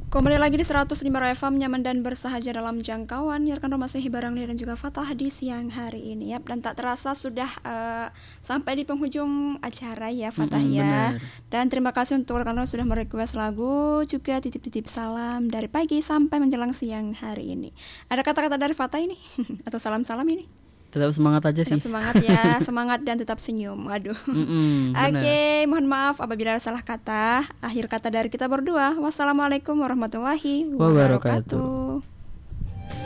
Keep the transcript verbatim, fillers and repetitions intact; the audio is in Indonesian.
Kembali lagi di seratus lima F M, nyaman dan bersahaja dalam jangkauan. Biarkan Romasehi Barangli dan juga Fatah di siang hari ini ya. Dan tak terasa sudah uh, sampai di penghujung acara ya Fatah Mm-mm, ya. bener. Dan terima kasih untuk rekan sudah merequest lagu, juga titip-titip salam dari pagi sampai menjelang siang hari ini. Ada kata-kata dari Fatah ini atau salam-salam ini? Tetap semangat aja Tetap sih. semangat ya, semangat dan tetap senyum. Waduh. Mm-mm, Oke, bener. mohon maaf apabila ada salah kata. Akhir kata dari kita berdua. Wassalamualaikum warahmatullahi Wabarakatuh. wabarakatuh.